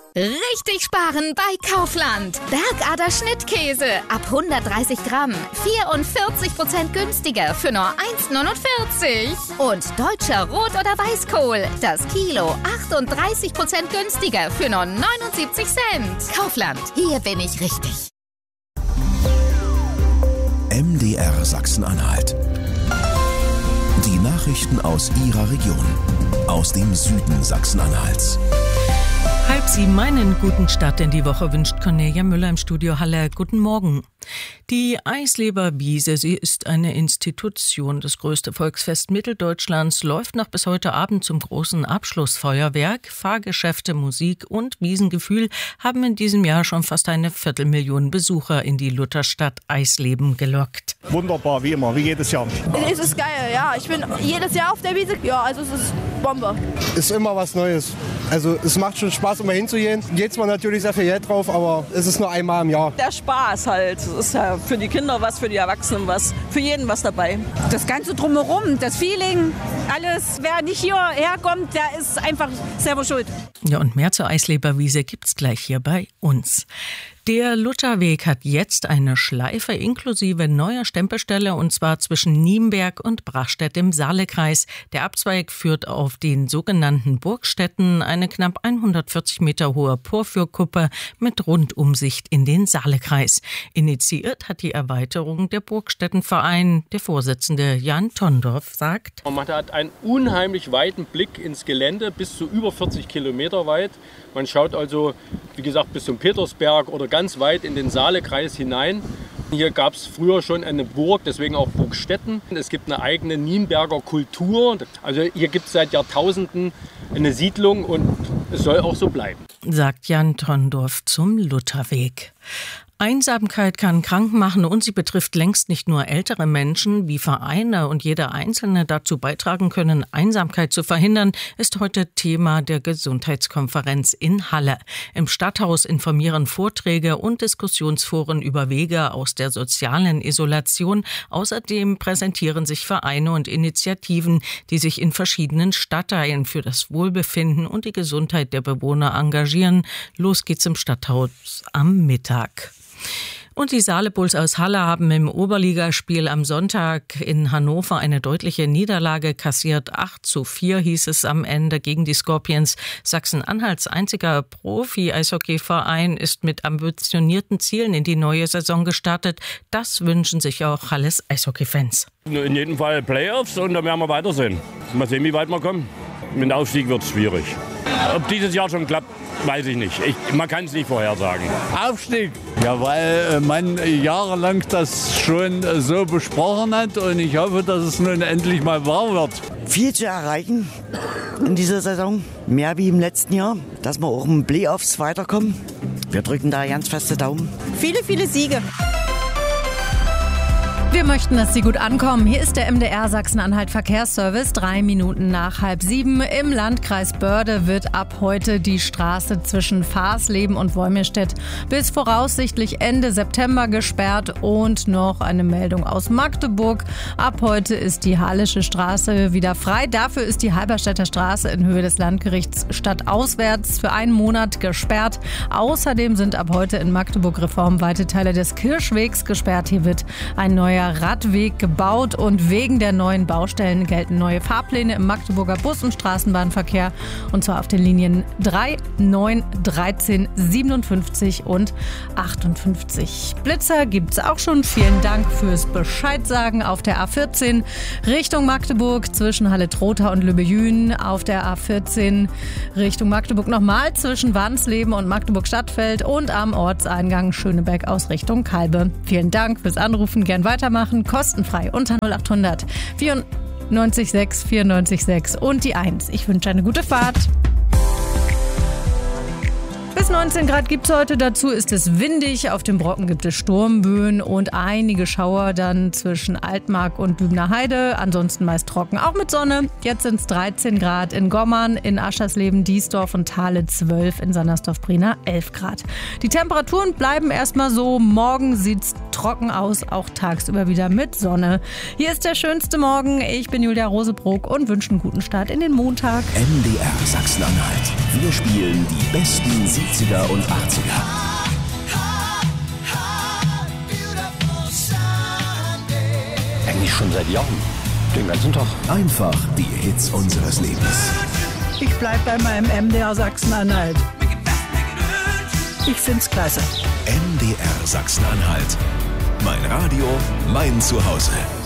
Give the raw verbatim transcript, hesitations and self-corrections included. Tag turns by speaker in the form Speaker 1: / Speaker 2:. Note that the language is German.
Speaker 1: Richtig sparen bei Kaufland. Bergader Schnittkäse ab hundertdreißig Gramm. vierundvierzig Prozent günstiger für nur eins Komma neunundvierzig. Und deutscher Rot- oder Weißkohl. Das Kilo achtunddreißig Prozent günstiger für nur neunundsiebzig Cent. Kaufland, hier bin ich richtig.
Speaker 2: M D R Sachsen-Anhalt. Die Nachrichten aus Ihrer Region. Aus dem Süden Sachsen-Anhalts.
Speaker 3: Halb sieben, einen guten Start in die Woche wünscht Cornelia Müller im Studio Halle. Guten Morgen. Die Eisleberwiese, sie ist eine Institution. Das größte Volksfest Mitteldeutschlands läuft noch bis heute Abend zum großen Abschlussfeuerwerk. Fahrgeschäfte, Musik und Wiesengefühl haben in diesem Jahr schon fast eine Viertelmillion Besucher in die Lutherstadt Eisleben gelockt.
Speaker 4: Wunderbar, wie immer, wie jedes Jahr.
Speaker 5: Es ist geil, ja. Ich bin jedes Jahr auf der Wiese. Ja, also es ist Bombe.
Speaker 4: Ist immer was Neues. Also es macht schon Spaß, immer hinzugehen. Geht zwar natürlich sehr viel Geld drauf, aber es ist nur einmal im Jahr.
Speaker 6: Der Spaß halt. Es ist ja für die Kinder was, für die Erwachsenen was, für jeden was dabei.
Speaker 7: Das Ganze drumherum, das Feeling, alles, wer nicht hierher kommt, der ist einfach selber schuld.
Speaker 3: Ja, und mehr zur Eisleberwiese gibt's gleich hier bei uns. Der Lutherweg hat jetzt eine Schleife inklusive neuer Stempelstelle, und zwar zwischen Nienberg und Brachstedt im Saalekreis. Der Abzweig führt auf den sogenannten Burgstätten, eine knapp hundertvierzig Meter hohe Porphyrkuppe mit Rundumsicht in den Saalekreis. Initiiert hat die Erweiterung der Burgstättenverein. Der Vorsitzende Jan Tondorf sagt:
Speaker 8: Man hat einen unheimlich weiten Blick ins Gelände, bis zu über vierzig Kilometer weit. Man schaut also, wie gesagt, bis zum Petersberg oder ganz weit in den Saalekreis hinein. Hier gab es früher schon eine Burg, deswegen auch Burgstätten. Es gibt eine eigene Nienberger Kultur. Also hier gibt es seit Jahrtausenden eine Siedlung und es soll auch so bleiben,
Speaker 3: sagt Jan Tondorf zum Lutherweg. Einsamkeit kann krank machen und sie betrifft längst nicht nur ältere Menschen. Wie Vereine und jeder Einzelne dazu beitragen können, Einsamkeit zu verhindern, ist heute Thema der Gesundheitskonferenz in Halle. Im Stadthaus informieren Vorträge und Diskussionsforen über Wege aus der sozialen Isolation. Außerdem präsentieren sich Vereine und Initiativen, die sich in verschiedenen Stadtteilen für das Wohlbefinden und die Gesundheit der Bewohner engagieren. Los geht's im Stadthaus am Mittag. Und die Saale-Bulls aus Halle haben im Oberligaspiel am Sonntag in Hannover eine deutliche Niederlage kassiert. acht zu vier hieß es am Ende gegen die Scorpions. Sachsen-Anhalts einziger Profi-Eishockeyverein ist mit ambitionierten Zielen in die neue Saison gestartet. Das wünschen sich auch Halles Eishockey-Fans.
Speaker 9: In jedem Fall Playoffs und dann werden wir weitersehen. Mal sehen, wie weit wir kommen. Mit dem Aufstieg wird es schwierig. Ob dieses Jahr schon klappt, weiß ich nicht. Ich, man kann es nicht vorhersagen.
Speaker 10: Aufstieg? Ja, weil man jahrelang das schon so besprochen hat und ich hoffe, dass es nun endlich mal wahr wird.
Speaker 11: Viel zu erreichen in dieser Saison, mehr wie im letzten Jahr, dass wir auch im Playoffs weiterkommen. Wir drücken da ganz feste Daumen.
Speaker 7: Viele, viele Siege. Wir möchten, dass Sie gut ankommen. Hier ist der M D R Sachsen-Anhalt Verkehrsservice. Drei Minuten nach halb sieben. Im Landkreis Börde wird ab heute die Straße zwischen Fahrsleben und Wolmirstedt bis voraussichtlich Ende September gesperrt. Und noch eine Meldung aus Magdeburg. Ab heute ist die Hallische Straße wieder frei. Dafür ist die Halberstädter Straße in Höhe des Landgerichts stadtauswärts für einen Monat gesperrt. Außerdem sind ab heute in Magdeburg reformweite Teile des Kirschwegs gesperrt. Hier wird ein neuer Radweg gebaut und wegen der neuen Baustellen gelten neue Fahrpläne im Magdeburger Bus- und Straßenbahnverkehr, und zwar auf den Linien drei, neun, dreizehn, siebenundfünfzig und achtundfünfzig. Blitzer gibt's auch schon. Vielen Dank fürs Bescheidsagen. Auf der A vierzehn Richtung Magdeburg zwischen Halle-Trotha und Lübbejün. Auf der A vierzehn Richtung Magdeburg nochmal zwischen Wansleben und Magdeburg-Stadtfeld und am Ortseingang Schönebeck aus Richtung Kalbe. Vielen Dank fürs Anrufen. Gern weitermachen. Kostenfrei unter null acht hundert vierundneunzig sechs vierundneunzig sechs und die eins. Ich wünsche eine gute Fahrt. Bis neunzehn. neunzehn Grad gibt es heute, dazu ist es windig, auf dem Brocken gibt es Sturmböen und einige Schauer dann zwischen Altmark und Bübner Heide, ansonsten meist trocken, auch mit Sonne. Jetzt sind es dreizehn Grad in Gommern, in Aschersleben, Diesdorf und Thale zwölf, in Sandersdorf-Brena elf Grad. Die Temperaturen bleiben erstmal so, morgen sieht es trocken aus, auch tagsüber wieder mit Sonne. Hier ist der schönste Morgen, ich bin Julia Rosebrock und wünsche einen guten Start in den Montag.
Speaker 2: M D R Sachsen-Anhalt. Wir spielen die besten siebziger und achtziger.
Speaker 12: Eigentlich schon seit Jahren. Den ganzen Tag.
Speaker 2: Einfach die Hits unseres Lebens.
Speaker 13: Ich bleib bei meinem M D R Sachsen-Anhalt. Ich find's klasse.
Speaker 2: M D R Sachsen-Anhalt. Mein Radio, mein Zuhause.